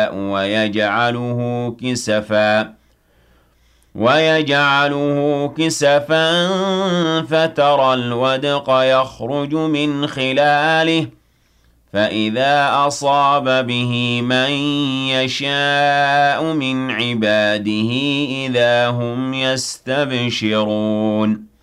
يشاء ويجعله كسفا فترى الودق يخرج من خلاله فإذا أصاب به من يشاء من عباده إذا هم يستبشرون